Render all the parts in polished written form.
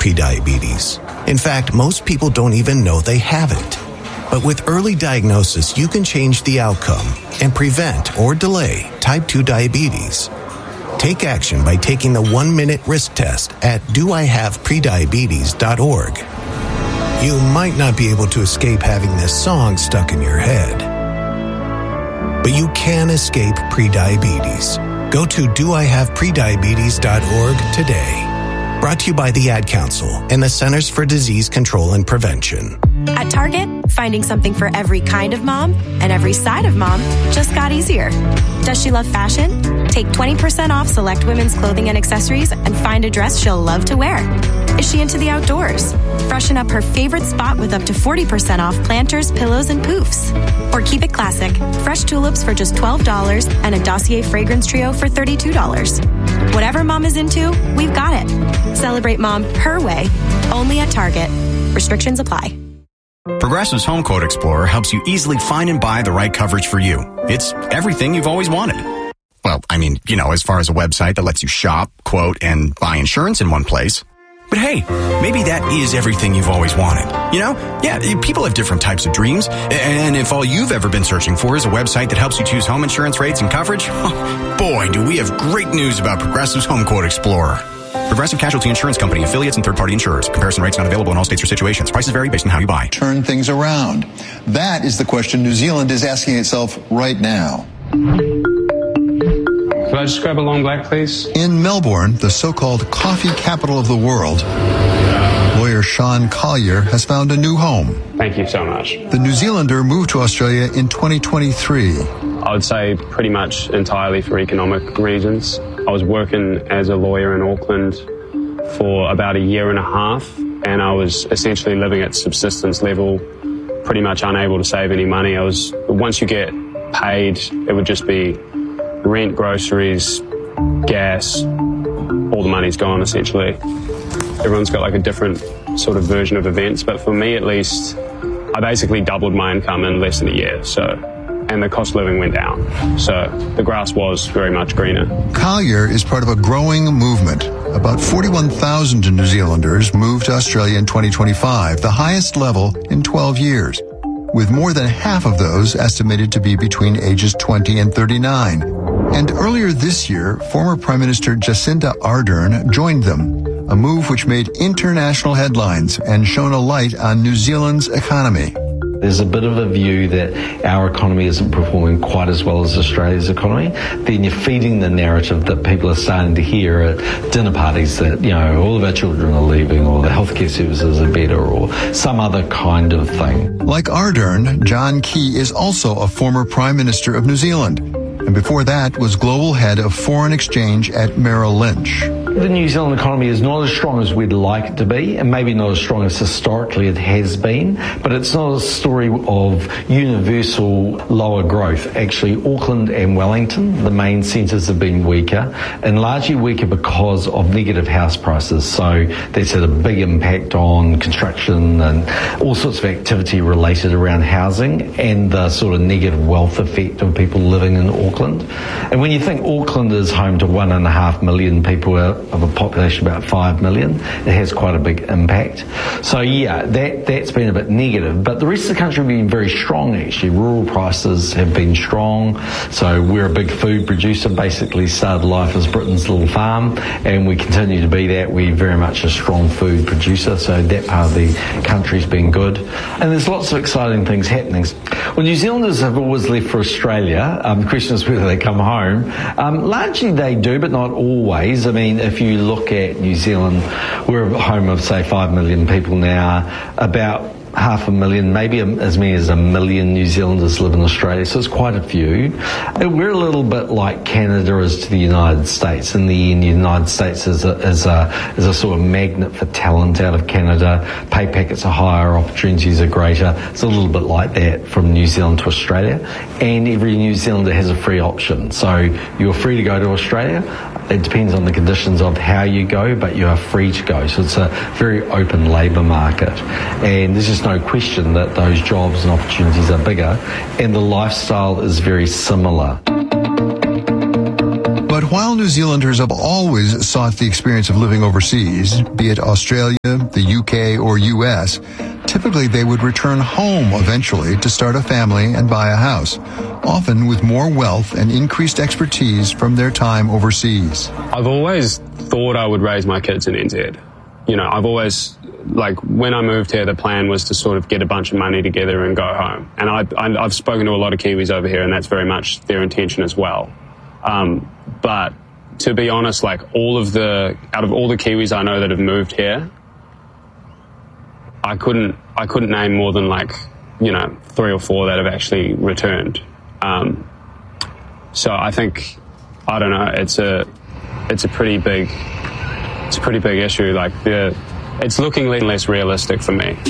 prediabetes. In fact, most people don't even know they have it. But with early diagnosis, you can change the outcome and prevent or delay type 2 diabetes. Take action by taking the 1-minute risk test at doihaveprediabetes.org. You might not be able to escape having this song stuck in your head, but you can escape prediabetes. Go to doihaveprediabetes.org today. Brought to you by the Ad Council and the Centers for Disease Control and Prevention. At Target, finding something for every kind of mom and every side of mom just got easier. Does she love fashion? Take 20% off select women's clothing and accessories and find a dress she'll love to wear. Is she into the outdoors? Freshen up her favorite spot with up to 40% off planters, pillows, and poofs. Or keep it classic. Fresh tulips for just $12 and a Dossier fragrance trio for $32. Whatever mom is into, we've got it. Celebrate mom her way, only at Target. Restrictions apply. Progressive's Home Quote Explorer helps you easily find and buy the right coverage for you. It's everything you've always wanted. Well, I mean, as far as a website that lets you shop, quote, and buy insurance in one place. But hey, maybe that is everything you've always wanted. Yeah, people have different types of dreams. And if all you've ever been searching for is a website that helps you choose home insurance rates and coverage, boy, do we have great news about Progressive's Home Quote Explorer. Progressive Casualty Insurance Company, affiliates, and third-party insurers. Comparison rates not available in all states or situations. Prices vary based on how you buy. Turn things around. That is the question New Zealand is asking itself right now. Could I just grab a long black, please? In Melbourne, the so-called coffee capital of the world, lawyer Sean Collier has found a new home. Thank you so much. The New Zealander moved to Australia in 2023. I would say pretty much entirely for economic reasons. I was working as a lawyer in Auckland for about a year and a half, and I was essentially living at subsistence level, pretty much unable to save any money. Once you get paid, it would just be rent, groceries, gas, all the money's gone essentially. Everyone's got like a different sort of version of events, but for me at least, I basically doubled my income in less than a year, and the cost of living went down. So the grass was very much greener. Collier is part of a growing movement. About 41,000 New Zealanders moved to Australia in 2025, the highest level in 12 years, with more than half of those estimated to be between ages 20 and 39. And earlier this year, former Prime Minister Jacinda Ardern joined them, a move which made international headlines and shone a light on New Zealand's economy. There's a bit of a view that our economy isn't performing quite as well as Australia's economy. Then you're feeding the narrative that people are starting to hear at dinner parties that, all of our children are leaving, or the healthcare services are better, or some other kind of thing. Like Ardern, John Key is also a former Prime Minister of New Zealand, and before that was global head of foreign exchange at Merrill Lynch. The New Zealand economy is not as strong as we'd like it to be, and maybe not as strong as historically it has been, but it's not a story of universal lower growth. Actually, Auckland and Wellington, the main centres, have been weaker, and largely weaker because of negative house prices. So that's had a big impact on construction and all sorts of activity related around housing and the sort of negative wealth effect of people living in Auckland. And when you think Auckland is home to 1.5 million people of a population of about 5 million, it has quite a big impact. So yeah, that's been a bit negative, but the rest of the country have been very strong actually. Rural prices have been strong, so we're a big food producer, basically started life as Britain's little farm, and we continue to be that. We're very much a strong food producer, so that part of the country's been good. And there's lots of exciting things happening. Well, New Zealanders have always left for Australia. The question is whether they come home. Largely they do, but not always. I mean, if you look at New Zealand, we're a home of, say, 5 million people now. About 500,000, maybe as many as 1 million New Zealanders live in Australia, so it's quite a few. We're a little bit like Canada is to the United States. In the end, the United States is a sort of magnet for talent out of Canada. Pay packets are higher, opportunities are greater. It's a little bit like that from New Zealand to Australia. And every New Zealander has a free option. So you're free to go to Australia. It depends on the conditions of how you go, but you are free to go. So it's a very open labour market. And there's just no question that those jobs and opportunities are bigger, and the lifestyle is very similar. But But while New Zealanders have always sought the experience of living overseas, be it Australia, the UK, or US, typically they would return home eventually to start a family and buy a house, often with more wealth and increased expertise from their time overseas. I've always thought I would raise my kids in NZ. You know, I've always, when I moved here, the plan was to sort of get a bunch of money together and go home. And I've spoken to a lot of Kiwis over here, and that's very much their intention as well. But to be honest, out of all the Kiwis I know that have moved here, I couldn't name more than 3 or 4 that have actually returned. So I think, I don't know, it's a pretty big issue. It's looking less realistic for me.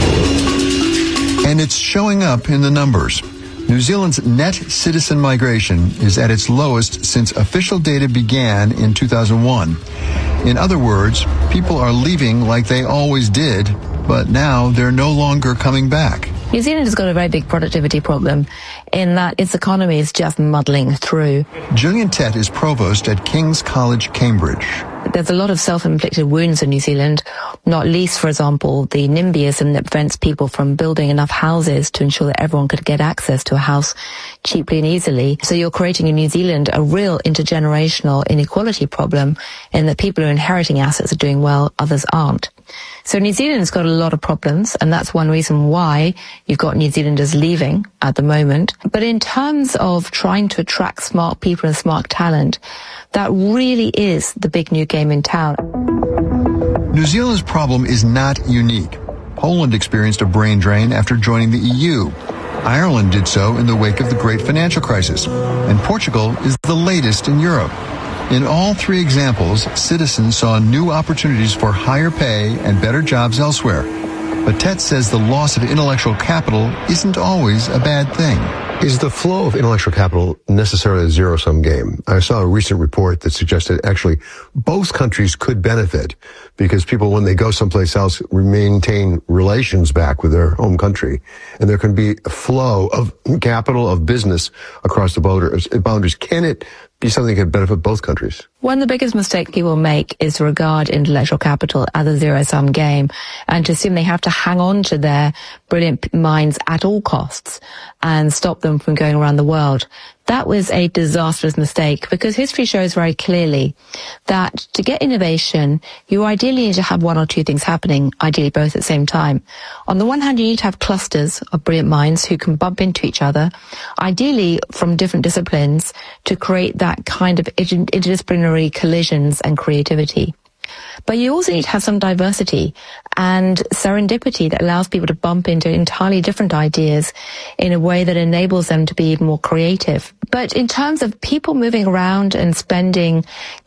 And it's showing up in the numbers. New Zealand's net citizen migration is at its lowest since official data began in 2001. In other words, people are leaving like they always did, but now they're no longer coming back. New Zealand has got a very big productivity problem in that its economy is just muddling through. Gillian Tett is provost at King's College, Cambridge. There's a lot of self-inflicted wounds in New Zealand, not least, for example, the NIMBYism that prevents people from building enough houses to ensure that everyone could get access to a house cheaply and easily. So you're creating in New Zealand a real intergenerational inequality problem in that people who are inheriting assets are doing well, others aren't. So New Zealand's got a lot of problems, and that's one reason why you've got New Zealanders leaving at the moment. But in terms of trying to attract smart people and smart talent, that really is the big new game in town. New Zealand's problem is not unique. Poland experienced a brain drain after joining the EU. Ireland did so in the wake of the great financial crisis. And Portugal is the latest in Europe. In all 3 examples, citizens saw new opportunities for higher pay and better jobs elsewhere. But Tett says the loss of intellectual capital isn't always a bad thing. Is the flow of intellectual capital necessarily a zero-sum game? I saw a recent report that suggested actually both countries could benefit because people, when they go someplace else, maintain relations back with their home country. And there can be a flow of capital, of business across the boundaries. Can it be something that can benefit both countries? One of the biggest mistakes people make is to regard intellectual capital as a zero-sum game and to assume they have to hang on to their brilliant minds at all costs and stop them from going around the world. That was a disastrous mistake because history shows very clearly that to get innovation, you ideally need to have 1 or 2 things happening, ideally both at the same time. On the one hand, you need to have clusters of brilliant minds who can bump into each other, ideally from different disciplines, to create that kind of interdisciplinary collisions and creativity. But you also need to have some diversity and serendipity that allows people to bump into entirely different ideas in a way that enables them to be even more creative. But in terms of people moving around and spending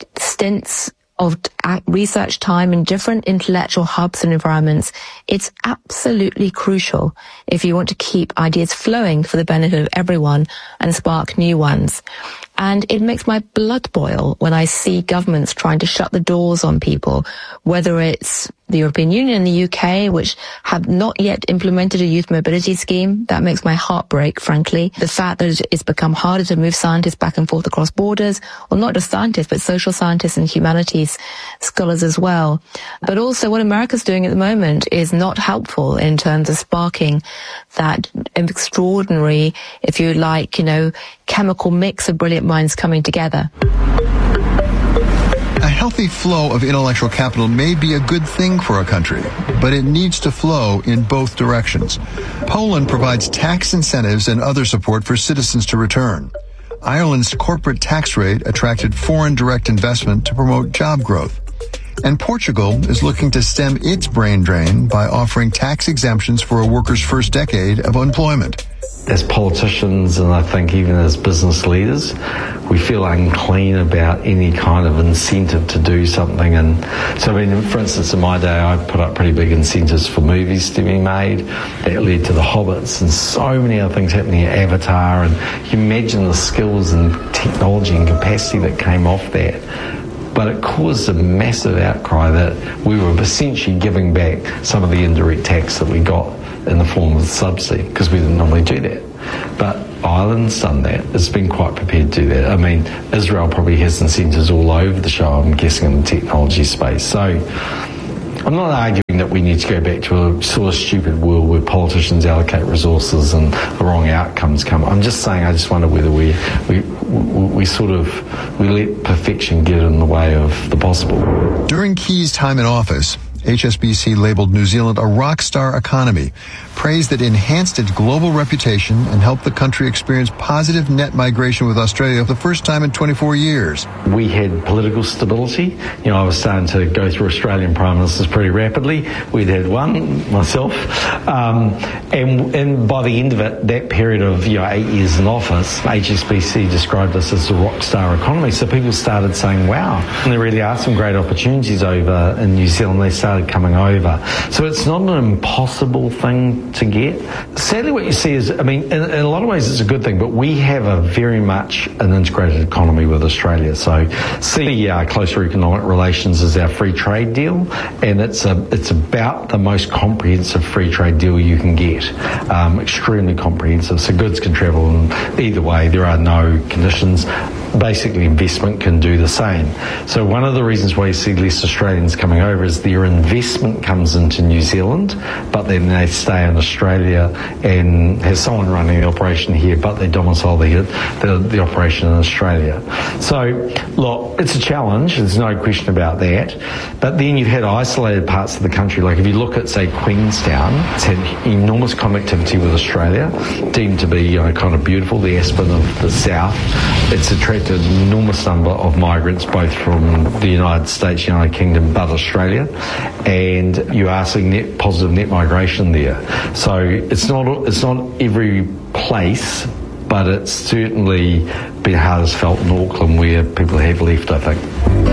stints of research time in different intellectual hubs and environments, it's absolutely crucial if you want to keep ideas flowing for the benefit of everyone and spark new ones. And it makes my blood boil when I see governments trying to shut the doors on people, whether it's the European Union and the UK, which have not yet implemented a youth mobility scheme. That makes my heart break, frankly. The fact that it's become harder to move scientists back and forth across borders, or not just scientists, but social scientists and humanities scholars as well. But also what America's doing at the moment is not helpful in terms of sparking that extraordinary, if you like, chemical mix of brilliant minds coming together. A healthy flow of intellectual capital may be a good thing for a country, but it needs to flow in both directions. Poland provides tax incentives and other support for citizens to return. Ireland's corporate tax rate attracted foreign direct investment to promote job growth. And Portugal is looking to stem its brain drain by offering tax exemptions for a worker's first decade of employment. As politicians, and I think even as business leaders, we feel unclean about any kind of incentive to do something. And so, for instance, in my day, I put up pretty big incentives for movies to be made. That led to The Hobbits and so many other things happening at Avatar. And you imagine the skills and technology and capacity that came off that. But it caused a massive outcry that we were essentially giving back some of the indirect tax that we got in the form of the subsidy, because we didn't normally do that. But Ireland's done that. It's been quite prepared to do that. I mean, Israel probably has incentives all over the show, I'm guessing, in the technology space. So I'm not arguing that we need to go back to a sort of stupid world where politicians allocate resources and the wrong outcomes come. I'm just saying I just wonder whether we let perfection get in the way of the possible. During Key's time in office, HSBC labeled New Zealand a rock star economy, praised that enhanced its global reputation and helped the country experience positive net migration with Australia for the first time in 24 years. We had political stability. You know, I was starting to go through Australian prime ministers pretty rapidly. We'd had one, myself. And by the end of it, that period of 8 years in office, HSBC described us as a rock star economy. So people started saying, wow, and there really are some great opportunities over in New Zealand. They started coming over. So it's not an impossible thing to get. Sadly, what you see is, I mean, in a lot of ways it's a good thing, but we have a very much an integrated economy with Australia. So see closer economic relations as our free trade deal, and it's about the most comprehensive free trade deal you can get. Extremely comprehensive. So goods can travel in either way. There are no conditions. Basically, investment can do the same. So one of the reasons why you see less Australians coming over is their investment comes into New Zealand, but then they stay in Australia and have someone running the operation here, but they domicile the operation in Australia. So, look, it's a challenge. There's no question about that. But then you've had isolated parts of the country. Like if you look at, say, Queenstown, it's had enormous connectivity with Australia, deemed to be kind of beautiful, the Aspen of the south. It's attracted an enormous number of migrants, both from the United States, United Kingdom, but Australia, and you are seeing positive net migration there. So it's not every place, but it's certainly been hardest felt in Auckland, where people have left, I think.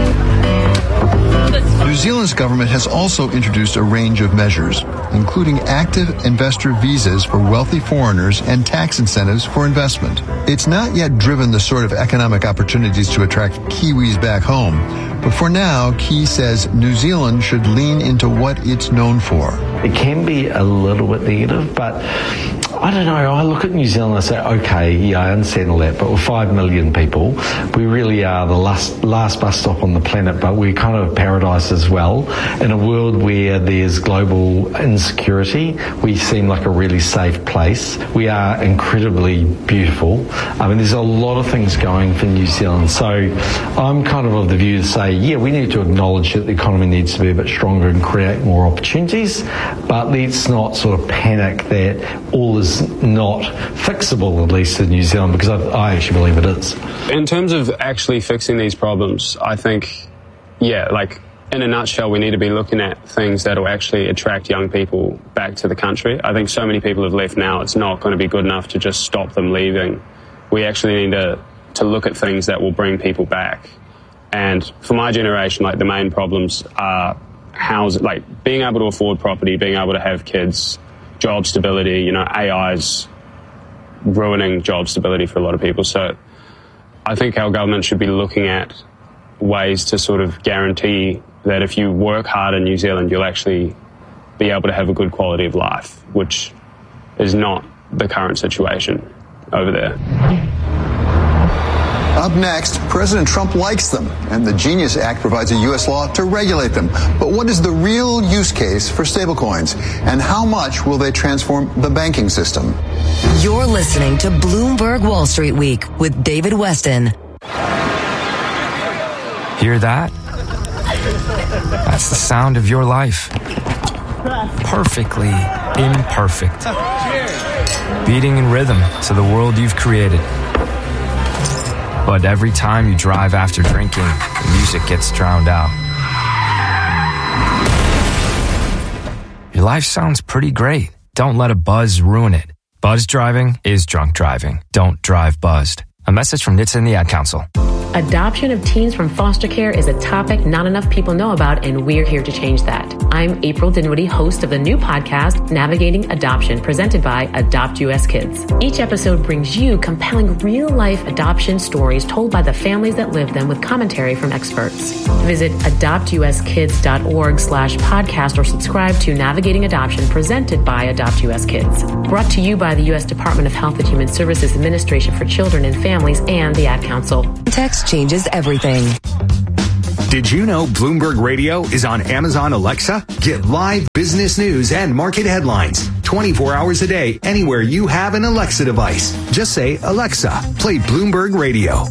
New Zealand's government has also introduced a range of measures, including active investor visas for wealthy foreigners and tax incentives for investment. It's not yet driven the sort of economic opportunities to attract Kiwis back home, but for now, Key says New Zealand should lean into what it's known for. It can be a little bit negative, but I don't know. I look at New Zealand and I say, okay, yeah, I understand all that, but with 5 million people, we really are the last bus stop on the planet, but we're kind of paradise as well. In a world where there's global insecurity, we seem like a really safe place. We are incredibly beautiful. I mean, there's a lot of things going for New Zealand. So I'm kind of the view to say, yeah, we need to acknowledge that the economy needs to be a bit stronger and create more opportunities, but let's not sort of panic that all is not fixable, at least in New Zealand, because I actually believe it is. In terms of actually fixing these problems, I think, like in a nutshell, we need to be looking at things that will actually attract young people back to the country. I think so many people have left now, it's not going to be good enough to just stop them leaving. We actually need to look at things that will bring people back. And for my generation, like the main problems are housing, like being able to afford property, being able to have kids, job stability. AI's ruining job stability for a lot of people. So I think our government should be looking at ways to sort of guarantee that if you work hard in New Zealand, you'll actually be able to have a good quality of life, which is not the current situation over there. Up next, President Trump likes them, and the Genius Act provides a U.S. law to regulate them. But what is the real use case for stablecoins, and how much will they transform the banking system? You're listening to Bloomberg Wall Street Week with David Weston. Hear that? That's the sound of your life. Perfectly imperfect. Beating in rhythm to the world you've created. But every time you drive after drinking, the music gets drowned out. Your life sounds pretty great. Don't let a buzz ruin it. Buzz driving is drunk driving. Don't drive buzzed. A message from NHTSA and the Ad Council. Adoption of teens from foster care is a topic not enough people know about, and we're here to change that. I'm April Dinwiddie, host of the new podcast, Navigating Adoption, presented by Adopt US Kids. Each episode brings you compelling real-life adoption stories told by the families that live them with commentary from experts. Visit adoptuskids.org/podcast or subscribe to Navigating Adoption, presented by Adopt US Kids. Brought to you by the U.S. Department of Health and Human Services Administration for Children and Families and the Ad Council. Text changes everything. Did you know Bloomberg Radio is on Amazon Alexa? Get live business news and market headlines 24 hours a day anywhere you have an Alexa device. Just say, Alexa, play Bloomberg Radio.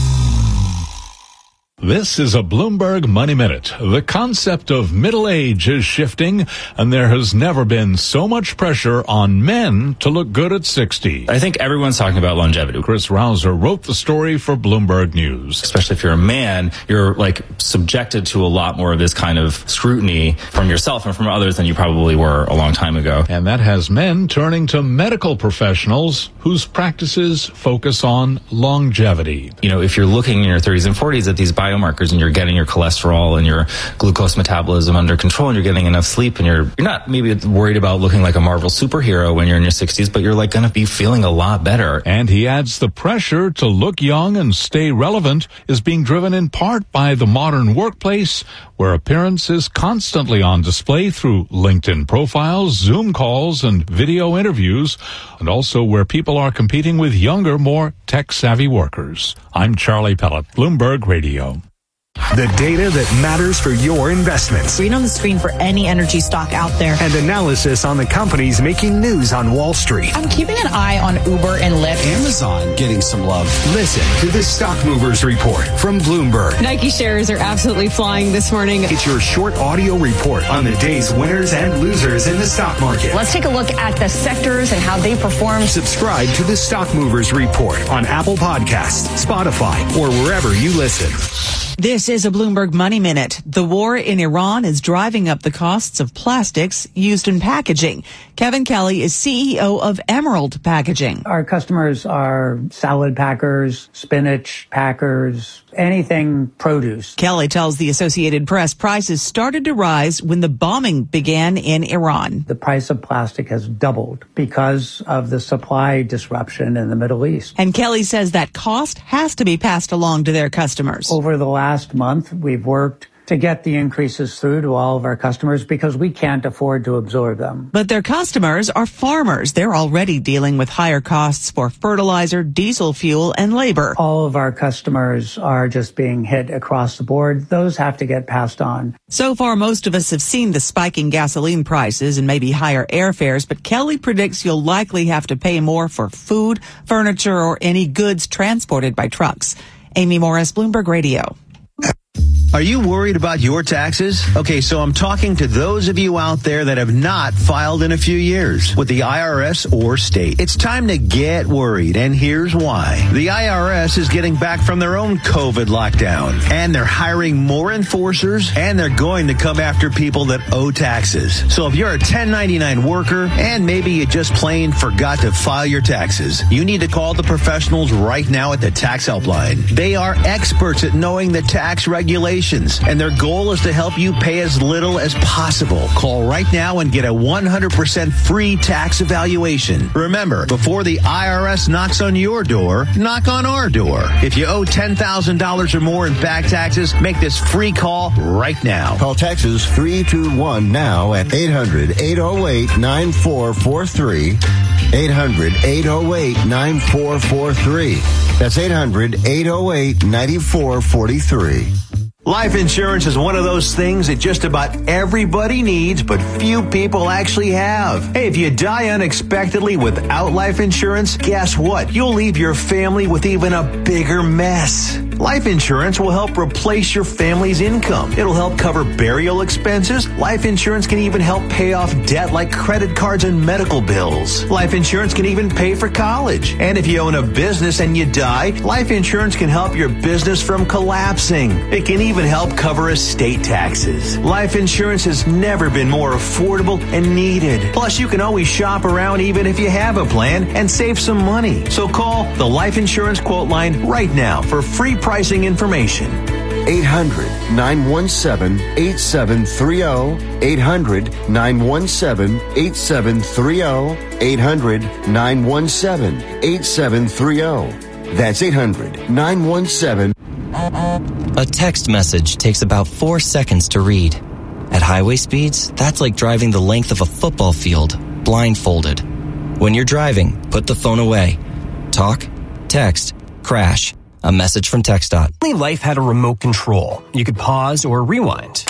This is a Bloomberg Money Minute. The concept of middle age is shifting, and there has never been so much pressure on men to look good at 60. I think everyone's talking about longevity. Chris Rausser wrote the story for Bloomberg News. Especially if you're a man, you're subjected to a lot more of this kind of scrutiny from yourself and from others than you probably were a long time ago. And that has men turning to medical professionals whose practices focus on longevity. You know, if you're looking in your 30s and 40s at these biomarkers and you're getting your cholesterol and your glucose metabolism under control and you're getting enough sleep and you're not maybe worried about looking like a Marvel superhero when you're in your 60s, but you're going to be feeling a lot better. And he adds the pressure to look young and stay relevant is being driven in part by the modern workplace, where appearance is constantly on display through LinkedIn profiles, Zoom calls, and video interviews, and also where people are competing with younger, more tech-savvy workers. I'm Charlie Pellet, Bloomberg Radio. The data that matters for your investments. Read on the screen for any energy stock out there. And analysis on the companies making news on Wall Street. I'm keeping an eye on Uber and Lyft. Amazon getting some love. Listen to the Stock Movers Report from Bloomberg. Nike shares are absolutely flying this morning. It's your short audio report on the day's winners and losers in the stock market. Let's take a look at the sectors and how they perform. Subscribe to the Stock Movers Report on Apple Podcasts, Spotify, or wherever you listen. This is a Bloomberg Money Minute. The war in Iran is driving up the costs of plastics used in packaging. Kevin Kelly is CEO of Emerald Packaging. Our customers are salad packers, spinach packers, anything produce. Kelly tells the Associated Press prices started to rise when the bombing began in Iran. The price of plastic has doubled because of the supply disruption in the Middle East. And Kelly says that cost has to be passed along to their customers. Over the last month, we've worked to get the increases through to all of our customers because we can't afford to absorb them. But their customers are farmers. They're already dealing with higher costs for fertilizer, diesel fuel, and labor. All of our customers are just being hit across the board. Those have to get passed on. So far, most of us have seen the spiking gasoline prices and maybe higher airfares, but Kelly predicts you'll likely have to pay more for food, furniture, or any goods transported by trucks. Amy Morris, Bloomberg Radio. Are you worried about your taxes? Okay, so I'm talking to those of you out there that have not filed in a few years with the IRS or state. It's time to get worried, and here's why. The IRS is getting back from their own COVID lockdown, and they're hiring more enforcers, and they're going to come after people that owe taxes. So if you're a 1099 worker, and maybe you just plain forgot to file your taxes, you need to call the professionals right now at the Tax Helpline. They are experts at knowing the tax regulations, and their goal is to help you pay as little as possible. Call right now and get a 100% free tax evaluation. Remember, before the IRS knocks on your door, knock on our door. If you owe $10,000 or more in back taxes, make this free call right now. Call Taxes 321 now at 800-808-9443. 800-808-9443. That's 800-808-9443. Life insurance is one of those things that just about everybody needs, but few people actually have. Hey, if you die unexpectedly without life insurance, guess what? You'll leave your family with even a bigger mess. Life insurance will help replace your family's income. It'll help cover burial expenses. Life insurance can even help pay off debt like credit cards and medical bills. Life insurance can even pay for college. And if you own a business and you die, life insurance can help your business from collapsing. It can even help cover estate taxes. Life insurance has never been more affordable and needed. Plus, you can always shop around even if you have a plan and save some money. So call the Life Insurance Quote Line right now for free pricing information. 800-917-8730. 800-917-8730. 800-917-8730. That's 800-917. A text message takes about 4 seconds to read. At highway speeds, that's like driving the length of a football field, blindfolded. When you're driving, put the phone away. Talk, text, crash. A message from TxDOT. Only life had a remote control. You could pause or rewind.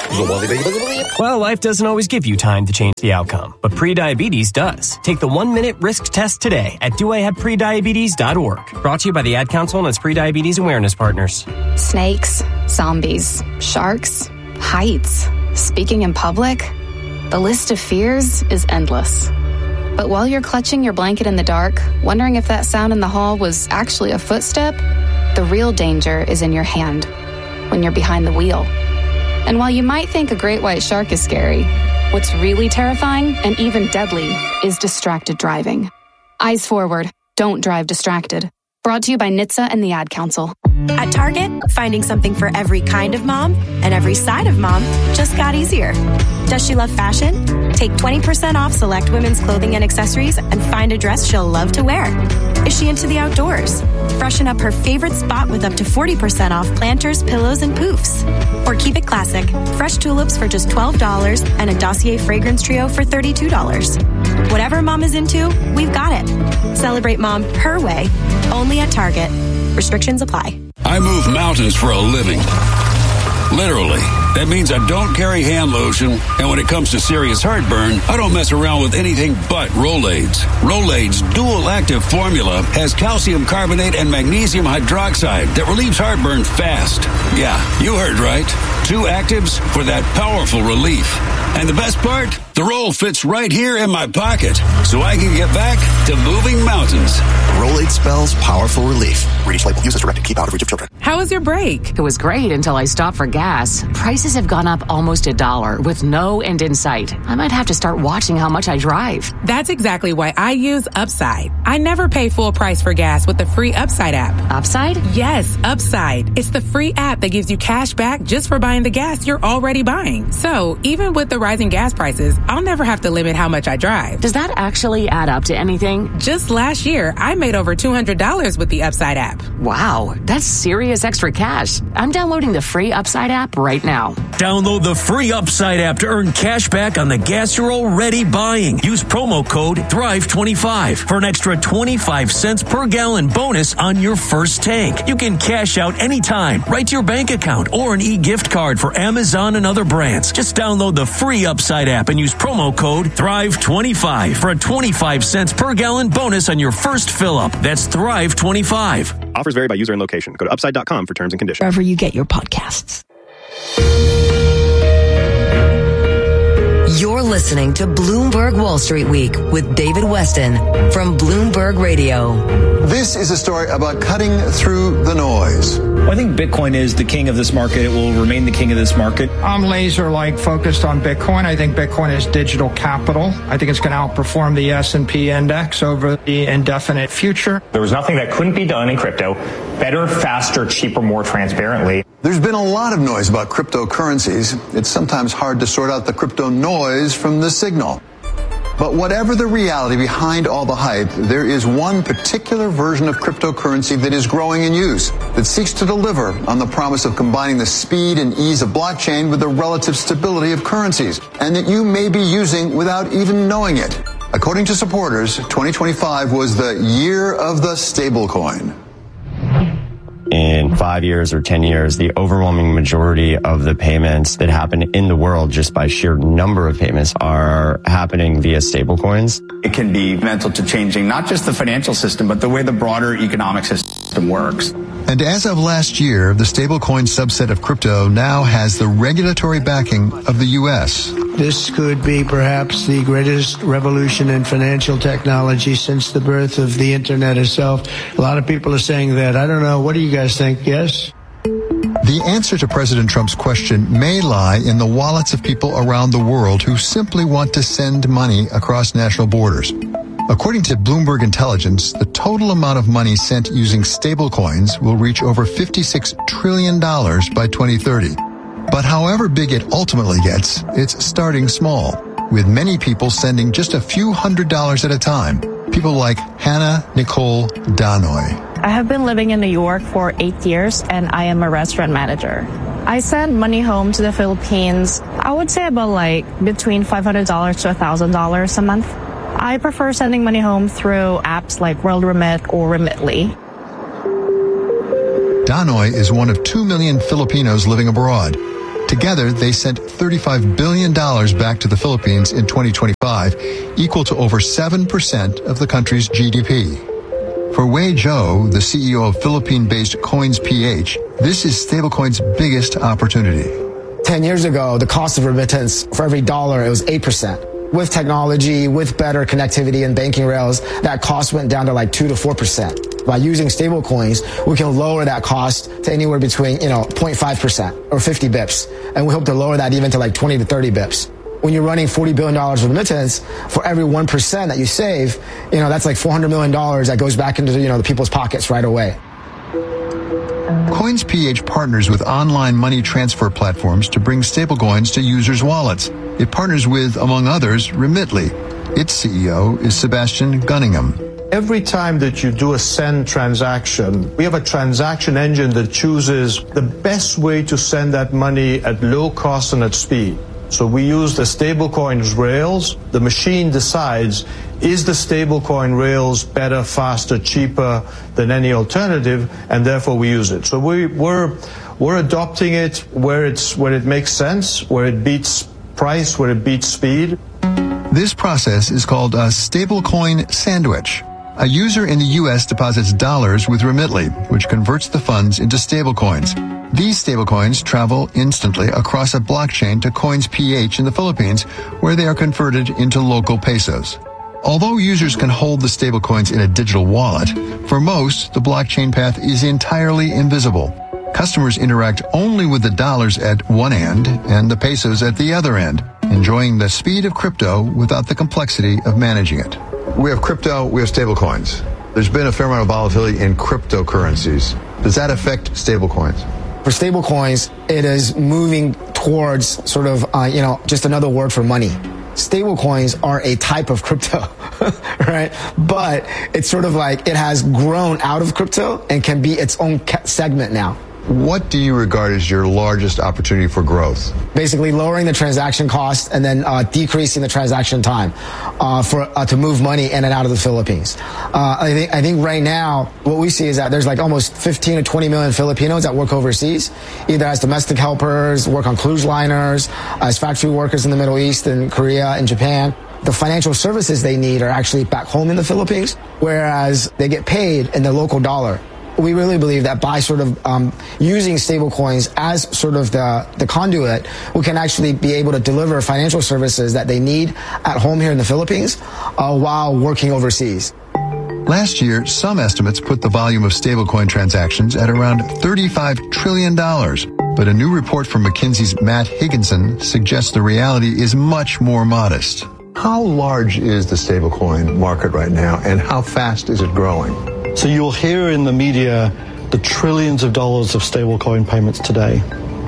Well, life doesn't always give you time to change the outcome, but prediabetes does. Take the 1-minute risk test today at doihaveprediabetes.org. Brought to you by the Ad Council and its prediabetes awareness partners. Snakes, zombies, sharks, heights, speaking in public. The list of fears is endless. But while you're clutching your blanket in the dark, wondering if that sound in the hall was actually a footstep, the real danger is in your hand, when you're behind the wheel. And while you might think a great white shark is scary, what's really terrifying and even deadly is distracted driving. Eyes forward, don't drive distracted. Brought to you by NHTSA and the Ad Council. At Target, finding something for every kind of mom and every side of mom just got easier. Does she love fashion? Take 20% off select women's clothing and accessories and find a dress she'll love to wear. Is she into the outdoors? Freshen up her favorite spot with up to 40% off planters, pillows, and poofs. Or keep it classic. Fresh tulips for just $12 and a Dossier fragrance trio for $32. Whatever mom is into, we've got it. Celebrate mom her way, only at Target. Restrictions apply. I move mountains for a living. Literally. That means I don't carry hand lotion, and when it comes to serious heartburn, I don't mess around with anything but Rolaids. Rolaids' dual-active formula has calcium carbonate and magnesium hydroxide that relieves heartburn fast. Yeah, you heard right. 2 actives for that powerful relief. And the best part? The roll fits right here in my pocket, so I can get back to moving mountains. Rolade spells powerful relief. Read each label. Use as directed. Keep out of reach of children. How was your break? It was great until I stopped for gas. Prices have gone up almost $1 with no end in sight. I might have to start watching how much I drive. That's exactly why I use Upside. I never pay full price for gas with the free Upside app. Upside? Yes, Upside. It's the free app that gives you cash back just for buying the gas you're already buying. So even with the rising gas prices, I'll never have to limit how much I drive. Does that actually add up to anything? Just last year, I made over $200 with the Upside app. Wow, that's serious extra cash. I'm downloading the free Upside app right now. Download the free Upside app to earn cash back on the gas you're already buying. Use promo code THRIVE25 for an extra 25 cents per gallon bonus on your first tank. You can cash out anytime, right to your bank account, or an e-gift card for Amazon and other brands. Just download the free Upside app and use promo code THRIVE25 for a 25 cents per gallon bonus on your first fill-up. That's THRIVE25. Offers vary by user and location. Go to upside.com for terms and conditions. Wherever you get your podcasts. You're listening to Bloomberg Wall Street Week with David Weston from Bloomberg Radio. This is a story about cutting through the noise. Well, I think Bitcoin is the king of this market. It will remain the king of this market. I'm laser-like focused on Bitcoin. I think Bitcoin is digital capital. I think it's going to outperform the S&P index over the indefinite future. There was nothing that couldn't be done in crypto better, faster, cheaper, more transparently. There's been a lot of noise about cryptocurrencies. It's sometimes hard to sort out the crypto noise from the signal. But whatever the reality behind all the hype, there is one particular version of cryptocurrency that is growing in use, that seeks to deliver on the promise of combining the speed and ease of blockchain with the relative stability of currencies, and that you may be using without even knowing it. According to supporters, 2025 was the year of the stablecoin. In 5 years or 10 years, the overwhelming majority of the payments that happen in the world, just by sheer number of payments, are happening via stablecoins. It can be mental to changing not just the financial system, but the way the broader economic system works. And as of last year, the stablecoin subset of crypto now has the regulatory backing of the U.S. This could be perhaps the greatest revolution in financial technology since the birth of the internet itself. A lot of people are saying that. I don't know. What do you guys think? Yes? The answer to President Trump's question may lie in the wallets of people around the world who simply want to send money across national borders. According to Bloomberg Intelligence, the total amount of money sent using stablecoins will reach over $56 trillion by 2030. But however big it ultimately gets, it's starting small, with many people sending just a few $100s at a time. People like Hannah Nicole Danoy. I have been living in New York for 8 years, and I am a restaurant manager. I send money home to the Philippines, I would say about between $500 to $1,000 a month. I prefer sending money home through apps like WorldRemit or Remitly. Danoy is one of 2 million Filipinos living abroad. Together, they sent $35 billion back to the Philippines in 2025, equal to over 7% of the country's GDP. For Wei Zhou, the CEO of Philippine-based CoinsPH, this is stablecoin's biggest opportunity. 10 years ago, the cost of remittance for every dollar, it was 8%. With technology, with better connectivity and banking rails, that cost went down to 2 to 4%. By using stable coins, we can lower that cost to anywhere between, 0.5% or 50 bips. And we hope to lower that even to 20 to 30 bips. When you're running $40 billion of remittance, for every 1% that you save, that's $400 million that goes back into, the people's pockets right away. CoinsPH partners with online money transfer platforms to bring stablecoins to users' wallets. It partners with, among others, Remitly. Its CEO is Sebastian Gunningham. Every time that you do a send transaction, we have a transaction engine that chooses the best way to send that money at low cost and at speed. So we use the stablecoin's rails. The machine decides, is the stablecoin rails better, faster, cheaper than any alternative, and therefore we use it. So we're adopting it where it makes sense, where it beats price, where it beats speed. This process is called a stablecoin sandwich. A user in the U.S. deposits dollars with Remitly, which converts the funds into stablecoins. These stablecoins travel instantly across a blockchain to CoinsPH in the Philippines, where they are converted into local pesos. Although users can hold the stablecoins in a digital wallet, for most, the blockchain path is entirely invisible. Customers interact only with the dollars at one end and the pesos at the other end, enjoying the speed of crypto without the complexity of managing it. We have crypto, we have stablecoins. There's been a fair amount of volatility in cryptocurrencies. Does that affect stablecoins? For stablecoins, it is moving towards just another word for money. Stablecoins are a type of crypto, right? But it's it has grown out of crypto and can be its own segment now. What do you regard as your largest opportunity for growth? Basically lowering the transaction cost and then decreasing the transaction time to move money in and out of the Philippines. I think right now what we see is that there's almost 15 to 20 million Filipinos that work overseas, either as domestic helpers, work on cruise liners, as factory workers in the Middle East and Korea and Japan. The financial services they need are actually back home in the Philippines, whereas they get paid in the local dollar. We really believe that by using stablecoins as the conduit, we can actually be able to deliver financial services that they need at home here in the Philippines while working overseas. Last year, some estimates put the volume of stablecoin transactions at around $35 trillion. But a new report from McKinsey's Matt Higginson suggests the reality is much more modest. How large is the stablecoin market right now, and how fast is it growing? So you'll hear in the media the trillions of dollars of stablecoin payments today.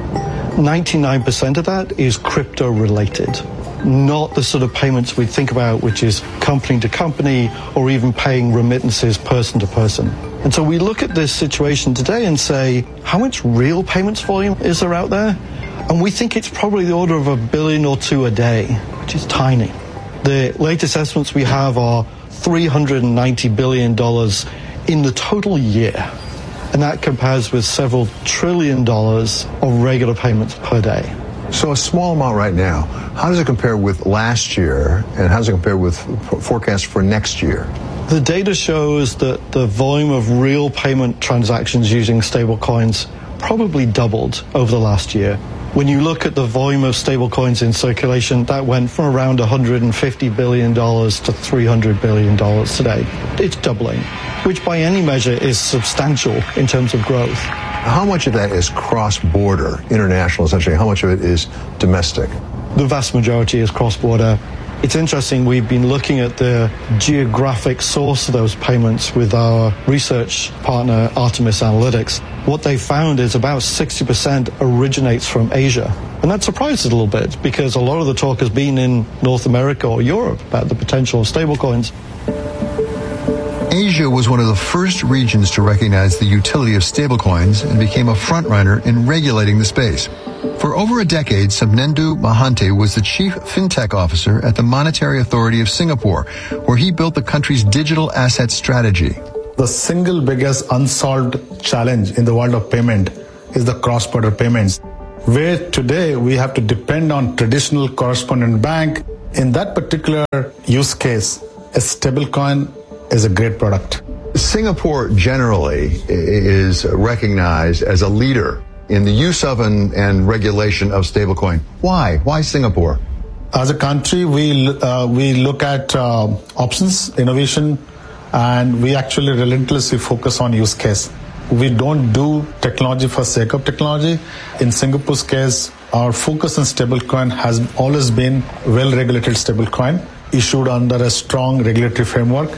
99% of that is crypto related, not the sort of payments we think about, which is company to company or even paying remittances person to person. And so we look at this situation today and say, how much real payments volume is there out there? And we think it's probably the order of $1 billion or $2 billion a day, which is tiny. The latest estimates we have are $390 billion in the total year. And that compares with several $1 trillion of regular payments per day. So a small amount right now, how does it compare with last year, and how does it compare with forecasts for next year? The data shows that the volume of real payment transactions using stablecoins probably doubled over the last year. When you look at the volume of stablecoins in circulation, that went from around $150 billion to $300 billion today. It's doubling, which by any measure is substantial in terms of growth. How much of that is cross-border, international essentially? How much of it is domestic? The vast majority is cross-border. It's interesting, we've been looking at the geographic source of those payments with our research partner, Artemis Analytics. What they found is about 60% originates from Asia. And that surprised us a little bit because a lot of the talk has been in North America or Europe about the potential of stablecoins. Asia was one of the first regions to recognize the utility of stablecoins and became a frontrunner in regulating the space. For over a decade, Subnendu Mohanty was the chief fintech officer at the Monetary Authority of Singapore, where he built the country's digital asset strategy. The single biggest unsolved challenge in the world of payment is the cross-border payments, where today we have to depend on traditional correspondent bank. In that particular use case, a stablecoin is a great product. Singapore generally is recognized as a leader in the use of and regulation of stablecoin. Why? Why Singapore? As a country, we look at options, innovation, and we actually relentlessly focus on use case. We don't do technology for sake of technology. In Singapore's case, our focus on stablecoin has always been well-regulated stablecoin, issued under a strong regulatory framework.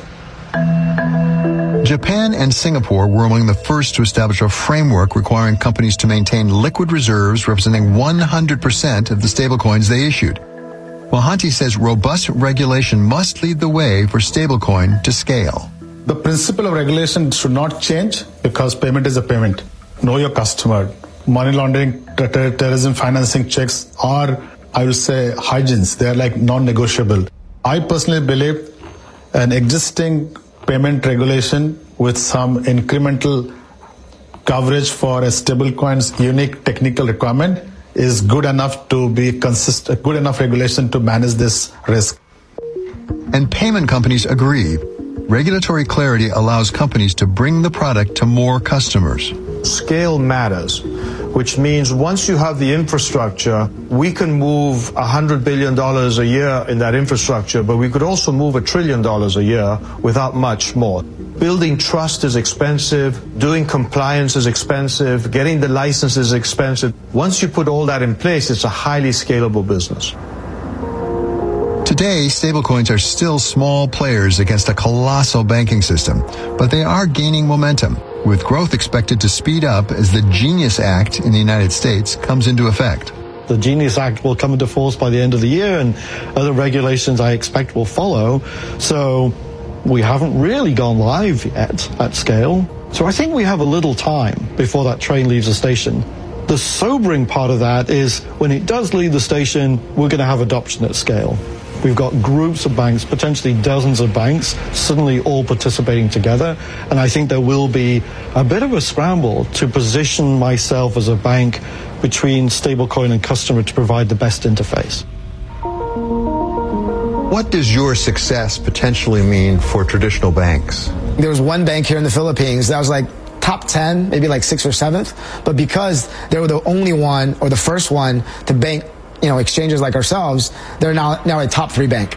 Japan and Singapore were among the first to establish a framework requiring companies to maintain liquid reserves representing 100% of the stablecoins they issued. Mohanty says robust regulation must lead the way for stablecoin to scale. The principle of regulation should not change because payment is a payment. Know your customer. Money laundering, terrorism financing checks are, I would say, hygienes. They are like non-negotiable. I personally believe an existing payment regulation with some incremental coverage for a stablecoin's unique technical requirement is good enough to be consistent, good enough regulation to manage this risk. And payment companies agree. Regulatory clarity allows companies to bring the product to more customers. Scale matters, which means once you have the infrastructure, we can move $100 billion a year in that infrastructure, but we could also move $1 trillion a year without much more. Building trust is expensive, doing compliance is expensive, getting the license is expensive. Once you put all that in place, it's a highly scalable business. Today, stablecoins are still small players against a colossal banking system, but they are gaining momentum, with growth expected to speed up as the Genius Act in the United States comes into effect. The Genius Act will come into force by the end of the year, and other regulations I expect will follow. So we haven't really gone live yet at scale. So I think we have a little time before that train leaves the station. The sobering part of that is when it does leave the station, we're going to have adoption at scale. We've got groups of banks, potentially dozens of banks, suddenly all participating together. And I think there will be a bit of a scramble to position myself as a bank between stablecoin and customer to provide the best interface. What does your success potentially mean for traditional banks? There was one bank here in the Philippines that was like top 10, maybe like 6th or 7th. But because they were the only one or the first one to bank exchanges like ourselves, they're now a top 3 bank.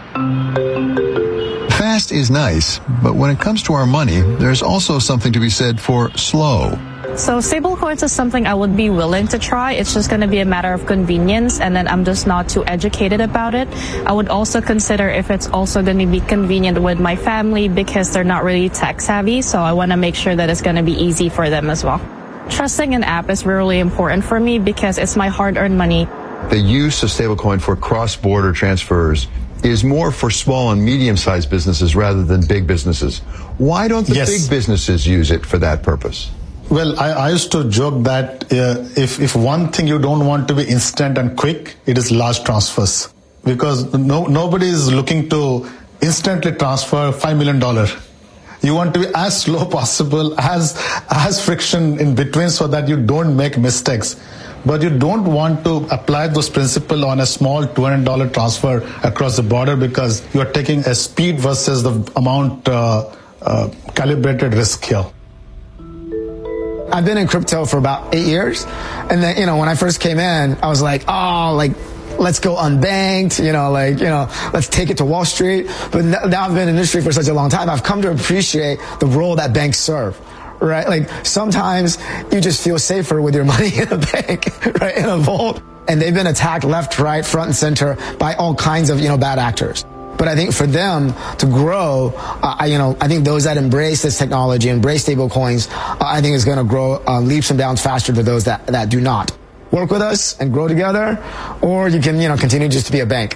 Fast is nice, but when it comes to our money, there's also something to be said for slow. So stablecoins is something I would be willing to try. It's just going to be a matter of convenience, and then I'm just not too educated about it. I would also consider if it's also going to be convenient with my family because they're not really tech savvy, so I want to make sure that it's going to be easy for them as well. Trusting an app is really important for me because it's my hard-earned money. The use of stablecoin for cross-border transfers is more for small and medium-sized businesses rather than big businesses. Why don't the big businesses use it for that purpose? Well, I used to joke that if one thing you don't want to be instant and quick, it is large transfers. Because nobody is looking to instantly transfer $5 million. You want to be as slow possible, as friction in between so that you don't make mistakes. But you don't want to apply those principles on a small $200 transfer across the border because you are taking a speed versus the amount calibrated risk here. I've been in crypto for about 8 years. And then, when I first came in, I was like, let's go unbanked, let's take it to Wall Street. But now I've been in the industry for such a long time, I've come to appreciate the role that banks serve. Right? Like sometimes you just feel safer with your money in a bank, right? In a vault. And they've been attacked left, right, front, and center by all kinds of, bad actors. But I think for them to grow, I think those that embrace this technology, embrace stable coins, I think is going to grow leaps and bounds faster than those that do not. Work with us and grow together, or you can, continue just to be a bank.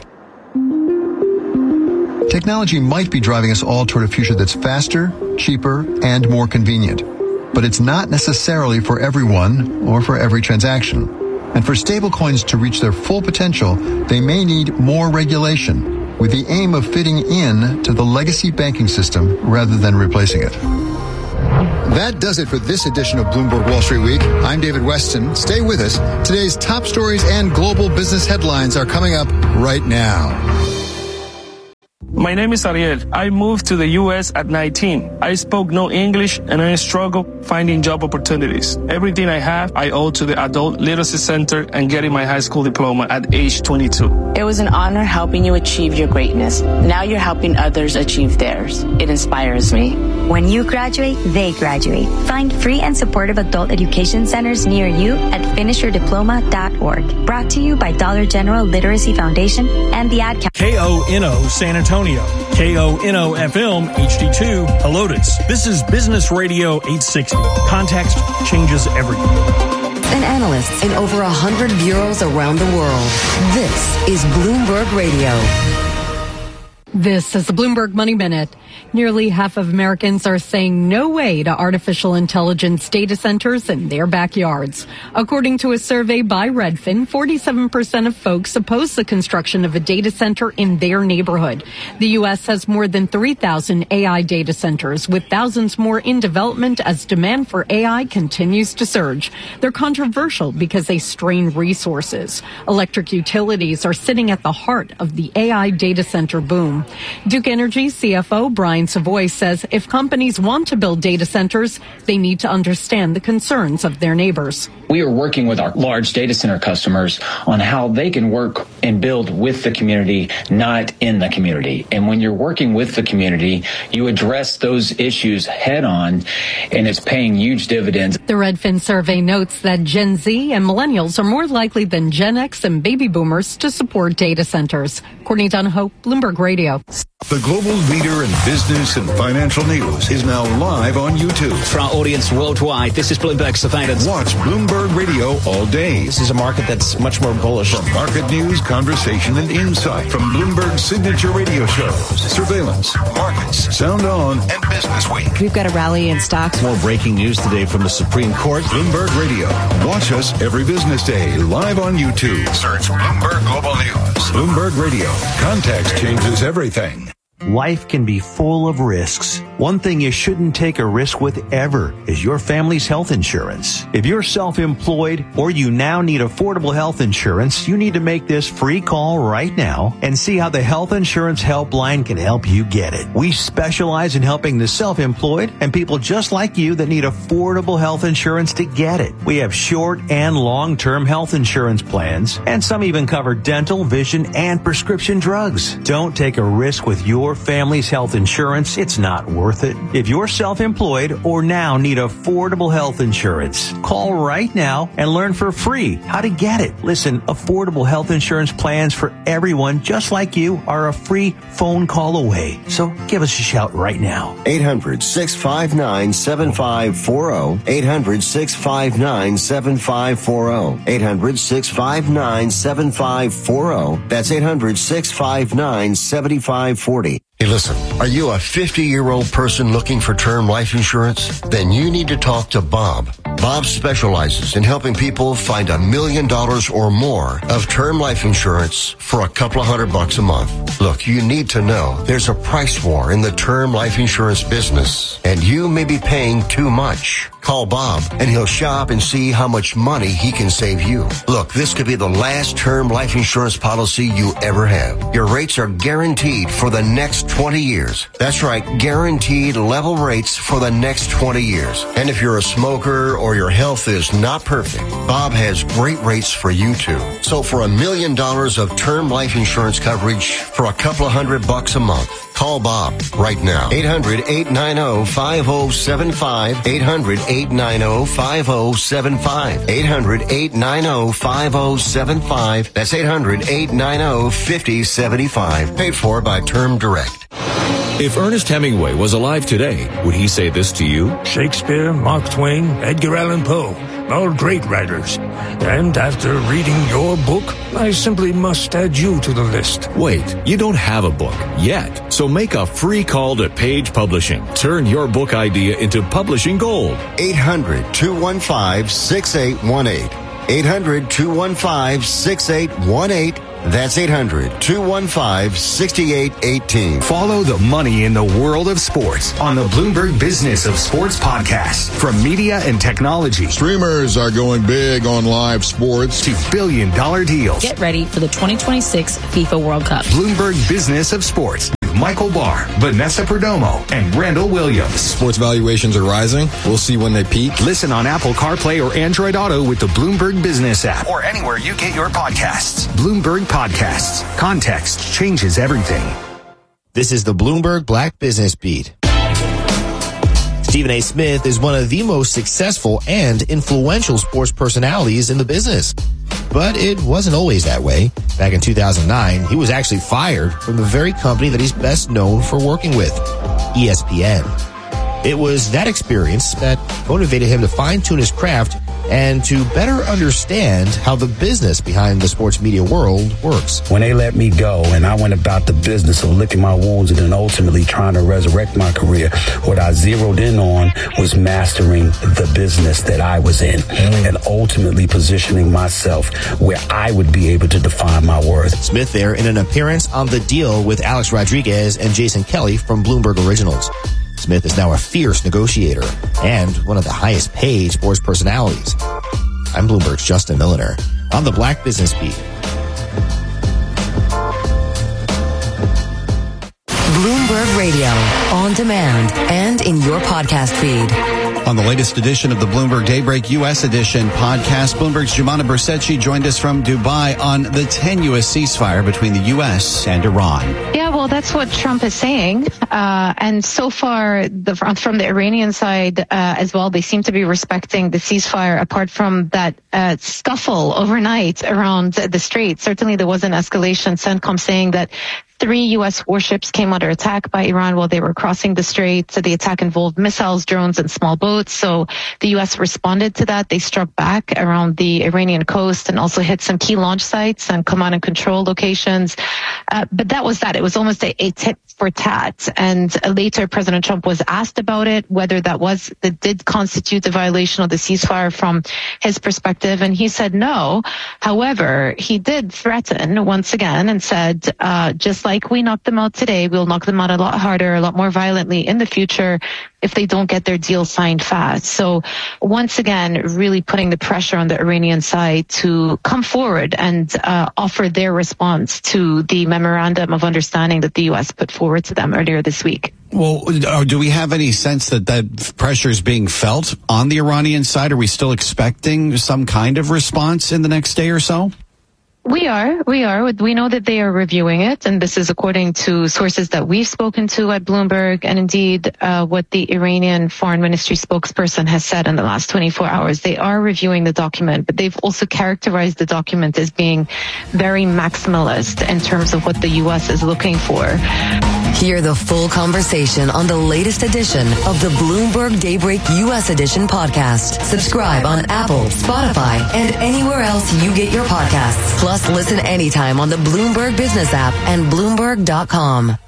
Technology might be driving us all toward a future that's faster, cheaper, and more convenient. But it's not necessarily for everyone or for every transaction. And for stablecoins to reach their full potential, they may need more regulation, with the aim of fitting in to the legacy banking system rather than replacing it. That does it for this edition of Bloomberg Wall Street Week. I'm David Weston. Stay with us. Today's top stories and global business headlines are coming up right now. My name is Ariel. I moved to the U.S. at 19. I spoke no English and I struggled finding job opportunities. Everything I have, I owe to the Adult Literacy Center and getting my high school diploma at age 22. It was an honor helping you achieve your greatness. Now you're helping others achieve theirs. It inspires me. When you graduate, they graduate. Find free and supportive adult education centers near you at finishyourdiploma.org. Brought to you by Dollar General Literacy Foundation and the Ad Council. KONO San Antonio. KONO FM HD2 Helotes. This is Business Radio 860. Context changes everything. And analysts in over 100 bureaus around the world. This is Bloomberg Radio. This is the Bloomberg Money Minute. Nearly half of Americans are saying no way to artificial intelligence data centers in their backyards. According to a survey by Redfin, 47% of folks oppose the construction of a data center in their neighborhood. The U.S. has more than 3,000 AI data centers, with thousands more in development as demand for AI continues to surge. They're controversial because they strain resources. Electric utilities are sitting at the heart of the AI data center boom. Duke Energy CFO Brian Savoy says if companies want to build data centers, they need to understand the concerns of their neighbors. We are working with our large data center customers on how they can work and build with the community, not in the community. And when you're working with the community, you address those issues head on, and it's paying huge dividends. The Redfin survey notes that Gen Z and millennials are more likely than Gen X and baby boomers to support data centers. Courtney Dunhope, Bloomberg Radio. The global leader in business and financial news is now live on YouTube. For our audience worldwide, this is Bloomberg Surveillance. Watch Bloomberg Radio all day. This is a market that's much more bullish. From market news, conversation, and insight. From Bloomberg's signature radio shows, Surveillance, Markets, Sound On, and Business Week. We've got a rally in stocks. More breaking news today from the Supreme Court. Bloomberg Radio. Watch us every business day live on YouTube. Search Bloomberg Global News. Bloomberg Radio. Context changes everything. Life can be full of risks. One thing you shouldn't take a risk with ever is your family's health insurance. If you're self-employed or you now need affordable health insurance, you need to make this free call right now and see how the Health Insurance Helpline can help you get it. We specialize in helping the self-employed and people just like you that need affordable health insurance to get it. We have short and long-term health insurance plans, and some even cover dental, vision, and prescription drugs. Don't take a risk with your family's health insurance. It's not worth it. If you're self-employed or now need affordable health insurance, call right now and learn for free how to get it. Listen, affordable health insurance plans for everyone just like you are a free phone call away. So give us a shout right now. 800-659-7540. 800-659-7540. 800-659-7540. That's 800-659-7540. Hey, listen, are you a 50-year-old person looking for term life insurance? Then you need to talk to Bob. Bob specializes in helping people find $1 million or more of term life insurance for a couple of $100 a month. Look, you need to know there's a price war in the term life insurance business, and you may be paying too much. Call Bob, and he'll shop and see how much money he can save you. Look, this could be the last term life insurance policy you ever have. Your rates are guaranteed for the next 20 years. That's right, guaranteed level rates for the next 20 years. And if you're a smoker or your health is not perfect, Bob has great rates for you too. So for $1 million of term life insurance coverage for a couple of $100 a month, call Bob right now. 800-890-5075. 800-890-5075. 800-890-5075. That's 800-890-5075. Paid for by Term Direct. If Ernest Hemingway was alive today, would he say this to you? Shakespeare, Mark Twain, Edgar Allan Poe, all great writers. And after reading your book, I simply must add you to the list. Wait, you don't have a book yet. So make a free call to Page Publishing. Turn your book idea into publishing gold. 800-215-6818. 800-215-6818. That's 800-215-6818. Follow the money in the world of sports on the Bloomberg Business of Sports podcast. From media and technology. Streamers are going big on live sports. To billion-dollar deals. Get ready for the 2026 FIFA World Cup. Bloomberg Business of Sports. Michael Barr, Vanessa Perdomo, and Randall Williams. Sports valuations are rising. We'll see when they peak. Listen on Apple CarPlay or Android Auto with the Bloomberg Business app or anywhere you get your podcasts. Bloomberg Podcasts. Context changes everything. This is the Bloomberg Black Business Beat. Stephen A. Smith is one of the most successful and influential sports personalities in the business. But it wasn't always that way. Back in 2009, he was actually fired from the very company that he's best known for working with, ESPN. It was that experience that motivated him to fine-tune his craft and to better understand how the business behind the sports media world works. When they let me go and I went about the business of licking my wounds and then ultimately trying to resurrect my career, what I zeroed in on was mastering the business that I was in and ultimately positioning myself where I would be able to define my worth. Smith there in an appearance on The Deal with Alex Rodriguez and Jason Kelly from Bloomberg Originals. Smith is now a fierce negotiator and one of the highest paid sports personalities. I'm Bloomberg's Justin Milliner on the Black Business Beat. Bloomberg Radio, on demand and in your podcast feed. On the latest edition of the Bloomberg Daybreak U.S. edition podcast, Bloomberg's Jumana Bersetchi joined us from Dubai on the tenuous ceasefire between the U.S. and Iran. Yeah, well, that's what Trump is saying. And so far, from the Iranian side as well, they seem to be respecting the ceasefire apart from that scuffle overnight around the Strait. Certainly, there was an escalation. CENTCOM saying that 3 U.S. warships came under attack by Iran while they were crossing the strait. So the attack involved missiles, drones, and small boats. So the U.S. responded to that. They struck back around the Iranian coast and also hit some key launch sites and command and control locations. But that was that. It was almost a tit for tat. And later, President Trump was asked about it, whether that did constitute a violation of the ceasefire from his perspective. And he said no. However, he did threaten once again and said, just like we knocked them out today, we'll knock them out a lot harder, a lot more violently in the future if they don't get their deal signed fast. So once again, really putting the pressure on the Iranian side to come forward and offer their response to the memorandum of understanding that the U.S. put forward to them earlier this week. Well, do we have any sense that pressure is being felt on the Iranian side? Are we still expecting some kind of response in the next day or so? We are. We know that they are reviewing it, and this is according to sources that we've spoken to at Bloomberg, and indeed what the Iranian Foreign Ministry spokesperson has said in the last 24 hours. They are reviewing the document, but they've also characterized the document as being very maximalist in terms of what the U.S. is looking for. Hear the full conversation on the latest edition of the Bloomberg Daybreak U.S. Edition podcast. Subscribe on Apple, Spotify, and anywhere else you get your podcasts. Plus, listen anytime on the Bloomberg Business app and Bloomberg.com.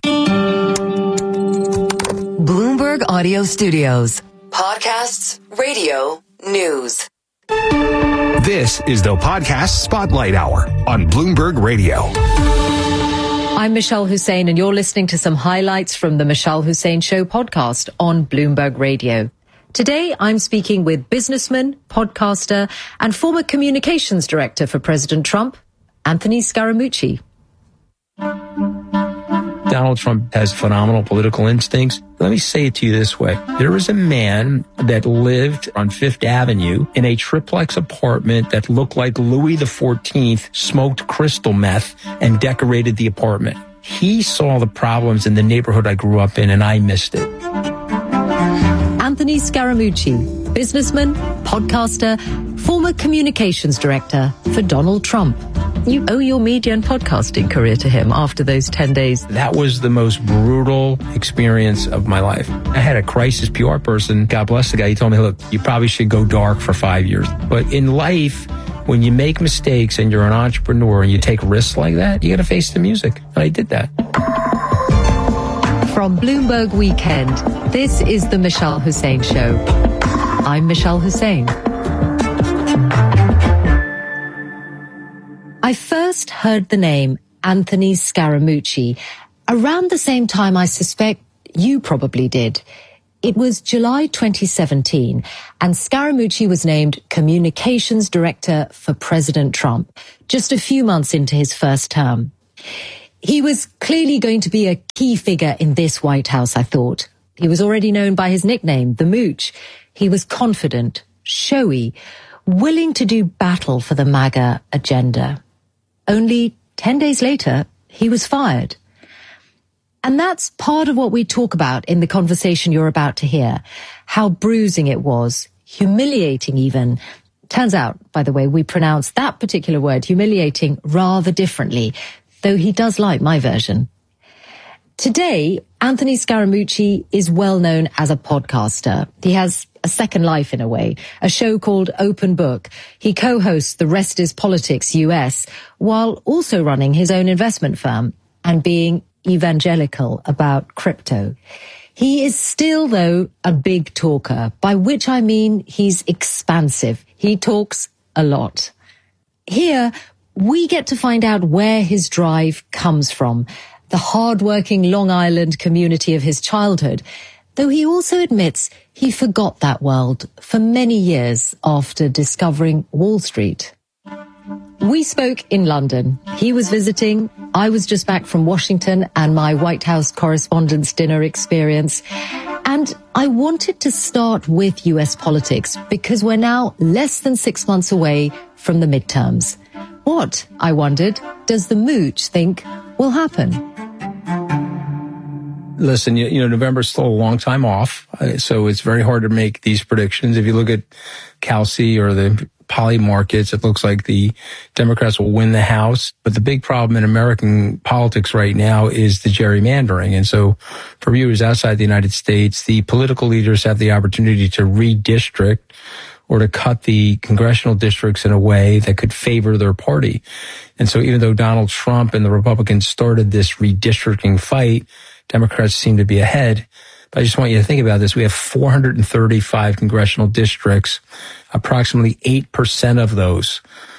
Bloomberg Audio Studios. Podcasts, radio, news. This is the Podcast Spotlight Hour on Bloomberg Radio. I'm Michelle Hussein, and you're listening to some highlights from the Michelle Hussein Show podcast on Bloomberg Radio. Today, I'm speaking with businessman, podcaster, and former communications director for President Trump, Anthony Scaramucci. Donald Trump has phenomenal political instincts. Let me say it to you this way. There was a man that lived on Fifth Avenue in a triplex apartment that looked like Louis XIV smoked crystal meth and decorated the apartment. He saw the problems in the neighborhood I grew up in, and I missed it. Anthony Scaramucci, businessman, podcaster, former communications director for Donald Trump. You owe your media and podcasting career to him after those 10 days. That was the most brutal experience of my life. I had a crisis PR person, God bless the guy, he told me, look, you probably should go dark for 5 years. But in life, when you make mistakes and you're an entrepreneur and you take risks like that, you got to face the music. And I did that. From Bloomberg Weekend, this is the Michelle Hussein Show. I'm Michelle Hussein. I first heard the name Anthony Scaramucci around the same time I suspect you probably did. It was July 2017, and Scaramucci was named Communications Director for President Trump, just a few months into his first term. He was clearly going to be a key figure in this White House, I thought. He was already known by his nickname, the Mooch. He was confident, showy, willing to do battle for the MAGA agenda. Only 10 days later, he was fired. And that's part of what we talk about in the conversation you're about to hear. How bruising it was, humiliating even. Turns out, by the way, we pronounce that particular word, humiliating, rather differently, though he does like my version. Today, Anthony Scaramucci is well known as a podcaster. He has a second life in a way, a show called Open Book. He co-hosts The Rest is Politics US, while also running his own investment firm and being evangelical about crypto. He is still, though, a big talker, by which I mean he's expansive. He talks a lot. Here, we get to find out where his drive comes from, the hard-working Long Island community of his childhood, though he also admits he forgot that world for many years after discovering Wall Street. We spoke in London. He was visiting. I was just back from Washington and my White House Correspondents' Dinner experience. And I wanted to start with US politics because we're now less than 6 months away from the midterms. What, I wondered, does the Mooch think will happen? Listen, you know, November's still a long time off, so it's very hard to make these predictions. If you look at Kalsi or the poly markets, it looks like the Democrats will win the House. But the big problem in American politics right now is the gerrymandering. And so for viewers outside the United States, the political leaders have the opportunity to redistrict or to cut the congressional districts in a way that could favor their party. And so even though Donald Trump and the Republicans started this redistricting fight, Democrats seem to be ahead. But I just want you to think about this. We have 435 congressional districts. Approximately 8% of those,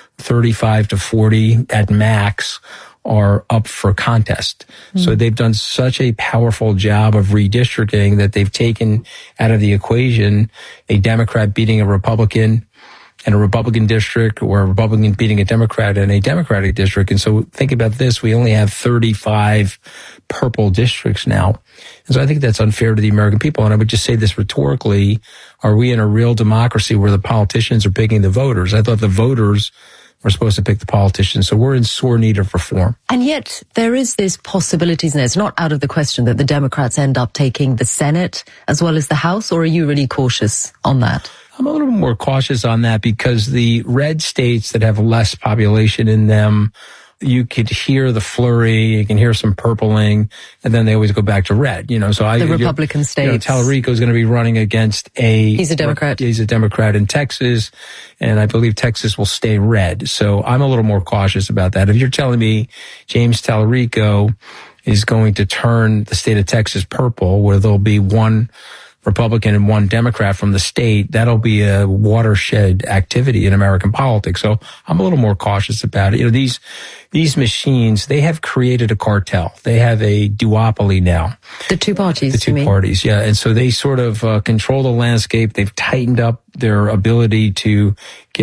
35 to 40 at max, are up for contest. So they've done such a powerful job of redistricting that they've taken out of the equation a Democrat beating a Republican in a Republican district or a Republican beating a Democrat in a Democratic district. And so think about this. We only have 35 purple districts now. And so I think that's unfair to the American people. And I would just say this rhetorically, are we in a real democracy where the politicians are picking the voters? I thought the voters were supposed to pick the politicians. So we're in sore need of reform. And yet there is this possibility, isn't it? It's not out of the question that the Democrats end up taking the Senate as well as the House, or are you really cautious on that? I'm a little more cautious on that because the red states that have less population in them, you could hear the flurry, you can hear some purpling, and then they always go back to red. You know, so the Republican states. You know, Tallarico is going to be running against He's a Democrat. He's a Democrat in Texas, and I believe Texas will stay red. So I'm a little more cautious about that. If you're telling me James Tallarico is going to turn the state of Texas purple, where there'll be one Republican and one Democrat from the state, that'll be a watershed activity in American politics. So I'm a little more cautious about it. You know, these machines, they have created a cartel. They have a duopoly now. The two parties, The two parties, yeah. And so they sort of control the landscape. They've tightened up their ability to get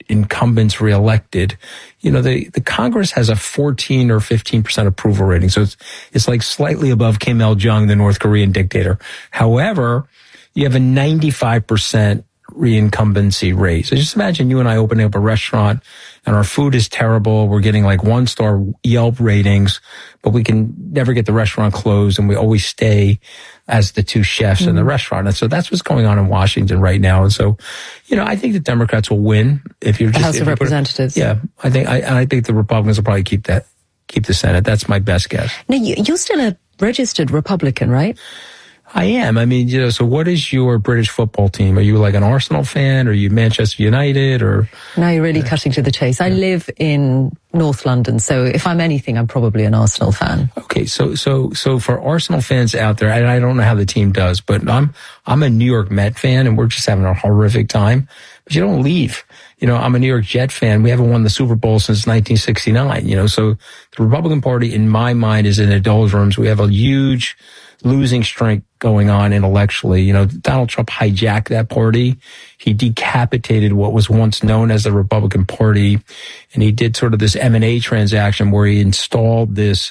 incumbents reelected, the Congress has a 14 or 15% approval rating. So it's like slightly above Kim Il-jung, the North Korean dictator. However, you have a 95% reincumbency rate. So just imagine you and I opening up a restaurant and our food is terrible. We're getting like 1-star Yelp ratings, but we can never get the restaurant closed, and we always stay as the two chefs in the restaurant. And so that's what's going on in Washington right now. And so, I think the Democrats will win if you're just the House of Representatives. I think the Republicans will probably keep the Senate. That's my best guess. Now, you're still a registered Republican, right? I am. I mean, so what is your British football team? Are you like an Arsenal fan? Or are you Manchester United? Or now you're really cutting to the chase. I live in North London, so if I'm anything, I'm probably an Arsenal fan. Okay, so for Arsenal fans out there, I don't know how the team does, but I'm a New York Met fan, and we're just having a horrific time. But you don't leave. I'm a New York Jet fan. We haven't won the Super Bowl since 1969. So the Republican Party, in my mind, is in the doldrums. We have a huge losing streak going on intellectually. Donald Trump hijacked that party. He decapitated what was once known as the Republican Party. And he did sort of this M&A transaction where he installed this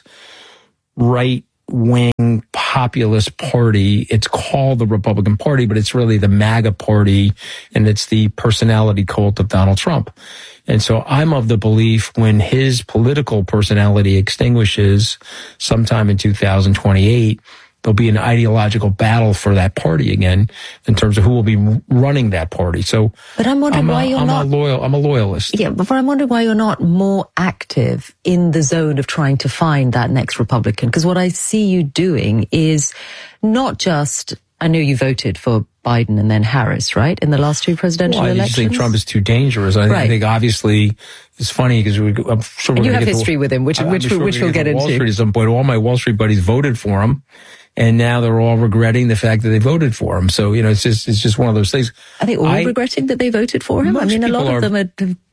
right-wing populist party. It's called the Republican Party, but it's really the MAGA party, and it's the personality cult of Donald Trump. And so I'm of the belief when his political personality extinguishes sometime in 2028, there'll be an ideological battle for that party again in terms of who will be running that party. So, but I'm wondering why you're not I'm a loyalist. Yeah, but I'm wondering why you're not more active in the zone of trying to find that next Republican. Because what I see you doing is not just, I know you voted for Biden and then Harris, right? In the last two presidential elections. I just think Trump is too dangerous. I think obviously it's funny because I'm sure you have history with him, which we'll get into. Wall Street at some point. All my Wall Street buddies voted for him. And now they're all regretting the fact that they voted for him. So, it's just one of those things. Are they all regretting that they voted for him? I mean, a lot of them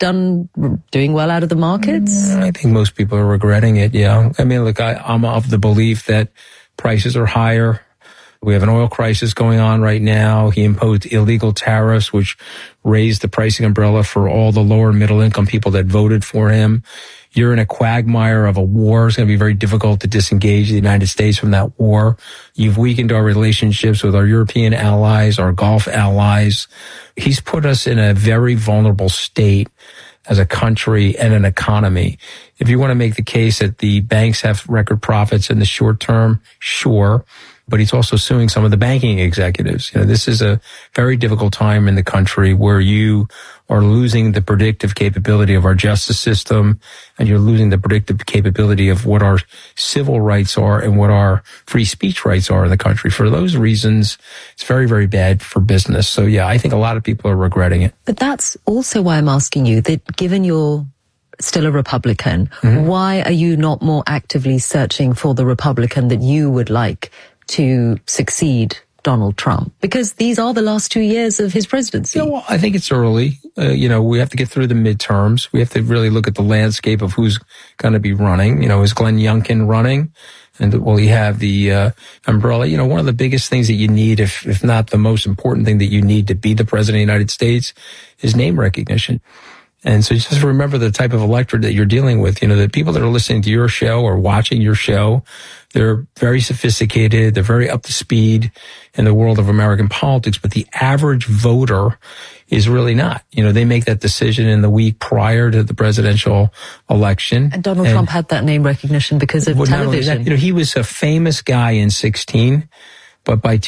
are doing well out of the markets. I think most people are regretting it, yeah. I mean, look, I'm of the belief that prices are higher. We have an oil crisis going on right now. He imposed illegal tariffs, which raised the pricing umbrella for all the lower middle income people that voted for him. You're in a quagmire of a war. It's going to be very difficult to disengage the United States from that war. You've weakened our relationships with our European allies, our Gulf allies. He's put us in a very vulnerable state as a country and an economy. If you want to make the case that the banks have record profits in the short term, sure. But he's also suing some of the banking executives. This is a very difficult time in the country where you are losing the predictive capability of our justice system, and you're losing the predictive capability of what our civil rights are and what our free speech rights are in the country. For those reasons, it's very, very bad for business. So yeah, I think a lot of people are regretting it. But that's also why I'm asking you that given you're still a Republican, why are you not more actively searching for the Republican that you would like to succeed Donald Trump? Because these are the last 2 years of his presidency. Well, I think it's early. We have to get through the midterms. We have to really look at the landscape of who's going to be running. Is Glenn Youngkin running? And will you have the umbrella? One of the biggest things that you need, if not the most important thing that you need to be the president of the United States, is name recognition. And so just remember the type of electorate that you're dealing with. The people that are listening to your show or watching your show, they're very sophisticated. They're very up to speed in the world of American politics. But the average voter is really not. They make that decision in the week prior to the presidential election. And Donald Trump had that name recognition because of television. That, he was a famous guy in 2016. But by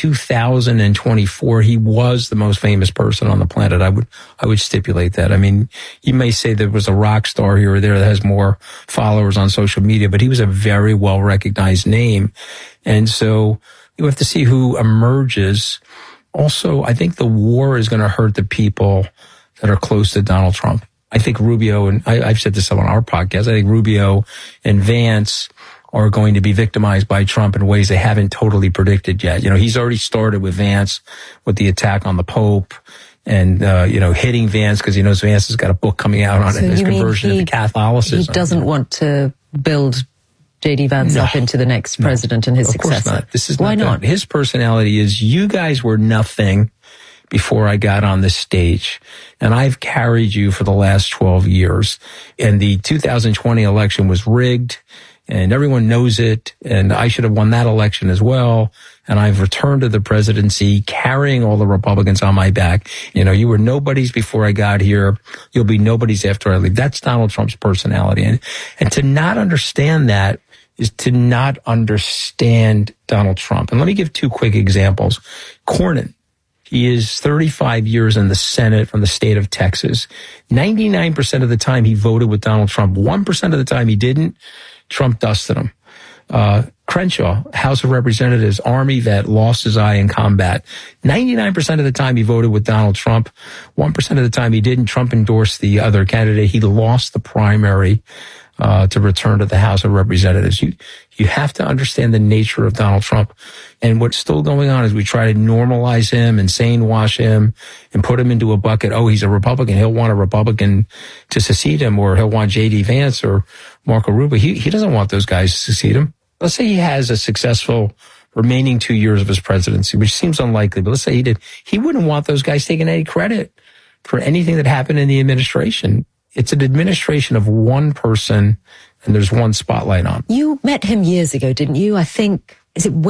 2024, he was the most famous person on the planet. I would stipulate that. I mean, you may say there was a rock star here or there that has more followers on social media, but he was a very well recognized name. And so you have to see who emerges. Also, I think the war is going to hurt the people that are close to Donald Trump. I think Rubio, and I've said this on our podcast, I think Rubio and Vance are going to be victimized by Trump in ways they haven't totally predicted yet. He's already started with Vance with the attack on the Pope and, hitting Vance because he knows Vance has got a book coming out on his conversion into Catholicism. He doesn't want to build J.D. Vance up into the next president and his successor. Of course not. This is Why not? His personality is, you guys were nothing before I got on this stage. And I've carried you for the last 12 years. And the 2020 election was rigged, and everyone knows it. And I should have won that election as well. And I've returned to the presidency carrying all the Republicans on my back. You know, you were nobodies before I got here. You'll be nobodies after I leave. That's Donald Trump's personality. And to not understand that is to not understand Donald Trump. And let me give two quick examples. Cornyn. He is 35 years in the Senate from the state of Texas. 99% of the time he voted with Donald Trump. 1% of the time he didn't. Trump dusted him. Crenshaw, House of Representatives, Army vet, lost his eye in combat. 99% of the time he voted with Donald Trump. 1% of the time he didn't. Trump endorsed the other candidate. He lost the primary to return to the House of Representatives. You have to understand the nature of Donald Trump. And what's still going on is we try to normalize him and sane wash him and put him into a bucket. Oh, he's a Republican. He'll want a Republican to succeed him, or he'll want J.D. Vance or Marco Rubio. He doesn't want those guys to succeed him. Let's say he has a successful remaining 2 years of his presidency, which seems unlikely, but let's say he did. He wouldn't want those guys taking any credit for anything that happened in the administration. It's an administration of one person, and there's one spotlight on. You met him years ago, didn't you? I think, is it